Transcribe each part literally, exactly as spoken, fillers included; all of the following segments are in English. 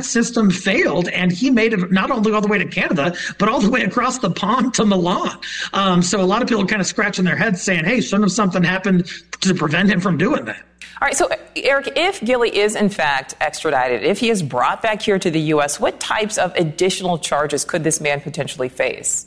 that system failed, and he made it not only all the way to Canada, but all the way across the pond to Milan. Um, so a lot of people are kind of scratching their heads saying, hey, shouldn't have something happened to prevent him from doing that? All right, so, Eric, if Gilley is, in fact, extradited, if he is brought back here to the U S, what types of additional charges could this man potentially face?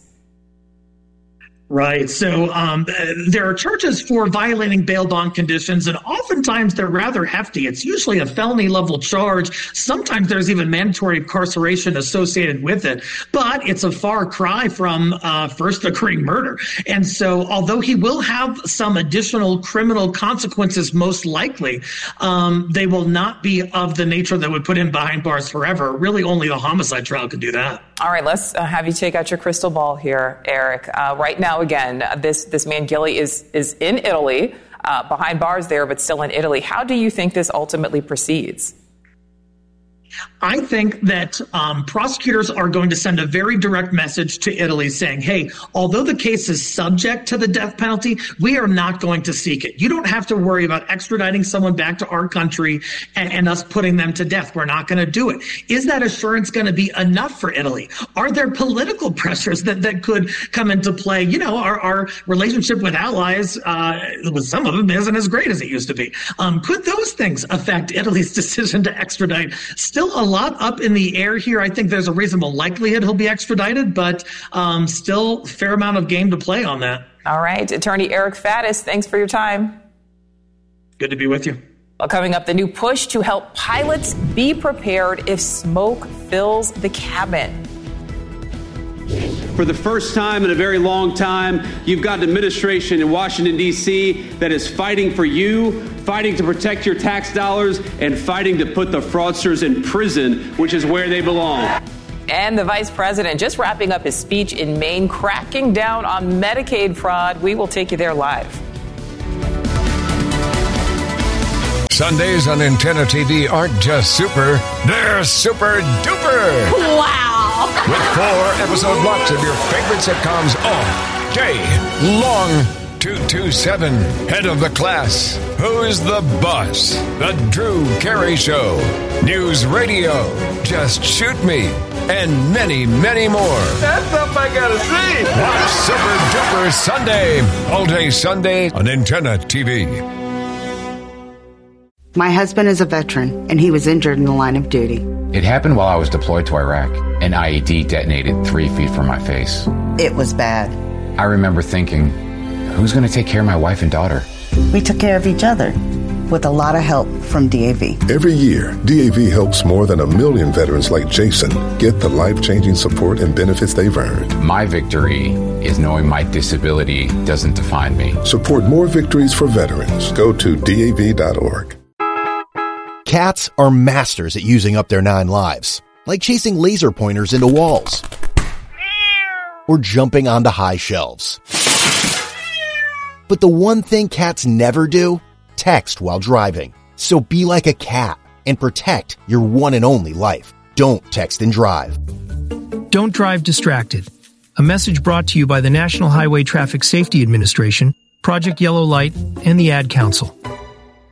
Right. So um, there are charges for violating bail bond conditions, and oftentimes they're rather hefty. It's usually a felony level charge. Sometimes there's even mandatory incarceration associated with it, but it's a far cry from uh, first degree murder. And so although he will have some additional criminal consequences, most likely, um, they will not be of the nature that would put him behind bars forever. Really, only the homicide trial could do that. All right, let's uh, have you take out your crystal ball here, Eric. Uh, right now, again, uh, this this man Gilley is is in Italy, uh, behind bars there, but still in Italy. How do you think this ultimately proceeds? I think that um, prosecutors are going to send a very direct message to Italy saying, hey, although the case is subject to the death penalty, we are not going to seek it. You don't have to worry about extraditing someone back to our country and, and us putting them to death. We're not going to do it. Is that assurance going to be enough for Italy? Are there political pressures that, that could come into play? You know, our, our relationship with allies, uh, with some of them, isn't as great as it used to be. Um, could those things affect Italy's decision to extradite? Still a lot up in the air here. I think there's a reasonable likelihood he'll be extradited, but um, still a fair amount of game to play on that. All right. Attorney Eric Faddis, thanks for your time. Good to be with you. Well, coming up, the new push to help pilots be prepared if smoke fills the cabin. For the first time in a very long time, you've got an administration in Washington, D C that is fighting for you, fighting to protect your tax dollars, and fighting to put the fraudsters in prison, which is where they belong. And the vice president just wrapping up his speech in Maine, cracking down on Medicaid fraud. We will take you there live. Sundays on Antenna T V aren't just super, they're super duper. Wow. With four episode blocks of your favorite sitcoms all day long. two two seven, Head of the Class, Who's the Boss, The Drew Carey Show, News Radio, Just Shoot Me, and many, many more. That's something I gotta see. Watch Super Duper Sunday, all day Sunday on Antenna T V. My husband is a veteran, and he was injured in the line of duty. It happened while I was deployed to Iraq. An I E D detonated three feet from my face. It was bad. I remember thinking, who's going to take care of my wife and daughter? We took care of each other, with a lot of help from D A V. Every year, D A V helps more than a million veterans like Jason get the life-changing support and benefits they've earned. My victory is knowing my disability doesn't define me. Support more victories for veterans. Go to D A V dot org. Cats are masters at using up their nine lives, like chasing laser pointers into walls or jumping onto high shelves. But the one thing cats never do, text while driving. So be like a cat and protect your one and only life. Don't text and drive. Don't drive distracted. A message brought to you by the National Highway Traffic Safety Administration, Project Yellow Light, and the Ad Council.